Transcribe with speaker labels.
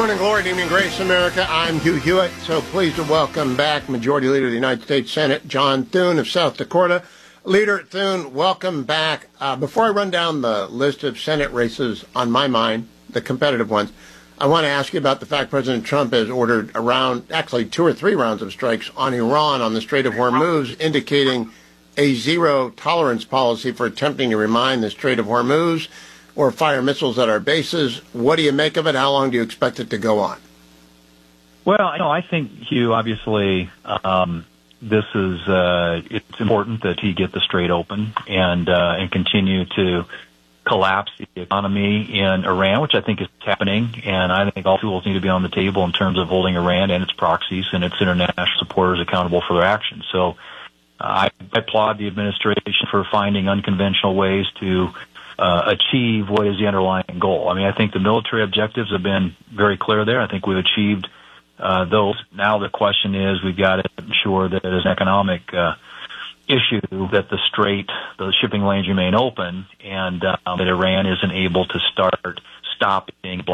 Speaker 1: morning, glory, and evening, grace, America. I'm Hugh Hewitt, so pleased to welcome back Majority Leader of the United States Senate, John Thune of South Dakota. Leader Thune, welcome back. Before I run down the list of Senate races on my mind, the competitive ones, I want to ask you about the fact President Trump has ordered actually 2 or 3 rounds of strikes on Iran on the Strait of Hormuz, indicating a zero-tolerance policy for attempting to remine the Strait of Hormuz or fire missiles at our bases. What do you make of it? How long do you expect it to go on?
Speaker 2: Well, I think, Hugh, obviously, this is it's important that he get the strait open and continue to collapse the economy in Iran, which I think is happening. And I think all tools need to be on the table in terms of holding Iran and its proxies and its international supporters accountable for their actions. So I applaud the administration for finding unconventional ways to achieve what is the underlying goal. I mean, I think the military objectives have been very clear there. I think we've achieved those. Now the question is we've got to ensure that it is an economic issue, that the shipping lanes remain open, and that Iran isn't able to start stopping